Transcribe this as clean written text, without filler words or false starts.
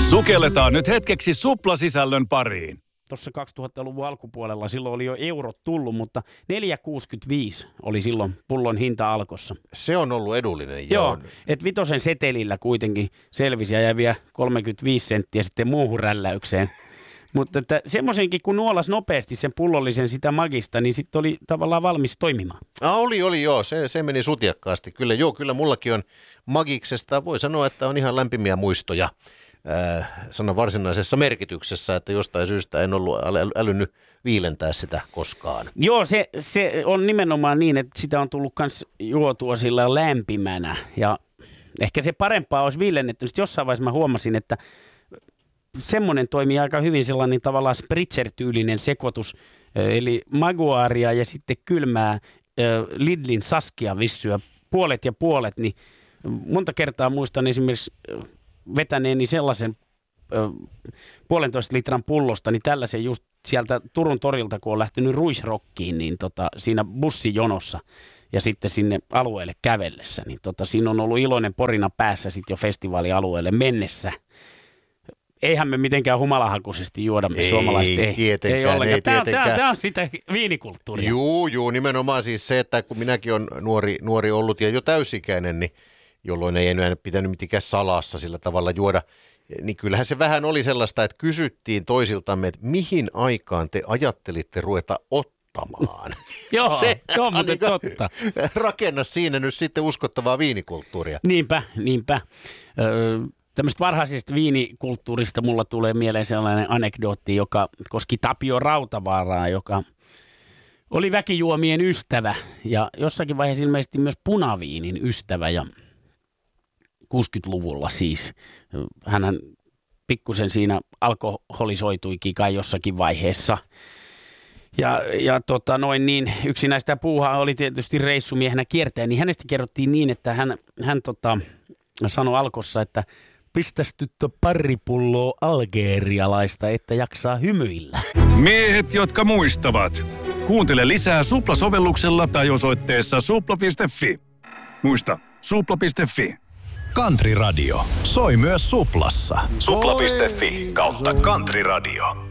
Sukelletaan nyt hetkeksi suplasisällön pariin. Tuossa 2000-luvun alkupuolella silloin oli jo eurot tullut, mutta 4,65 oli silloin pullon hinta Alkossa. Se on ollut edullinen. Joo, että vitosen setelillä kuitenkin selvisi ja jäi vielä 35 senttiä sitten muuhun rälläykseen. Mutta semmoisenkin, kun nuolas nopeasti sen pullollisen sitä magista, niin sitten oli tavallaan valmis toimimaan. Oli joo. Se meni sutjakkaasti. Kyllä mullakin on magiksesta. Voi sanoa, että on ihan lämpimiä muistoja. Sanon varsinaisessa merkityksessä, että jostain syystä en ollut älynyt viilentää sitä koskaan. Joo, se on nimenomaan niin, että sitä on tullut myös juotua sillä lämpimänä. Ja ehkä se parempaa olisi viilennetty. Sitten jossain vaiheessa mä huomasin, että semmoinen toimii aika hyvin sellainen tavallaan spritzer-tyylinen sekoitus. Eli maguaria ja sitten kylmää Lidlin Saskia vissyä puolet ja puolet. Niin monta kertaa muistan esimerkiksi vetäneeni sellaisen 1,5 litran pullosta, niin tällaisen just sieltä Turun torilta, kun on lähtenyt Ruisrockiin, niin siinä bussijonossa ja sitten sinne alueelle kävellessä, niin siinä on ollut iloinen porina päässä sitten jo festivaalialueelle mennessä. Eihän me mitenkään humalahakuisesti juoda me suomalaiset. Ei tietenkään. Tämä on sitä viinikulttuuria. Juu, nimenomaan siis se, että kun minäkin olen nuori ollut ja jo täysikäinen, niin jolloin ei enää pitänyt mitenkään salassa sillä tavalla juoda, niin kyllähän se vähän oli sellaista, että kysyttiin toisiltamme, että mihin aikaan te ajattelitte ruveta ottamaan. Joo, mutta totta. Rakenna siinä nyt sitten uskottavaa viinikulttuuria. Niinpä. Tämmöistä varhaisesta viinikulttuurista mulla tulee mieleen sellainen anekdootti, joka koski Tapio Rautavaaraa, joka oli väkijuomien ystävä ja jossakin vaiheessa ilmeisesti myös punaviinin ystävä ja 60-luvulla siis. Hänhän pikkusen siinä alkoholisoituikin kai jossakin vaiheessa. Ja niin yksi näistä puuhaa oli tietysti reissumiehenä kiertäjä, niin hänestä kerrottiin niin, että hän sanoi Alkossa, että pistäs tyttö pari pulloa algerialaista, että jaksaa hymyillä. Miehet, jotka muistavat. Kuuntele lisää Supla-sovelluksella tai osoitteessa supla.fi. Muista, supla.fi. Country Radio. Soi myös Suplassa. Supla.fi/Country Radio.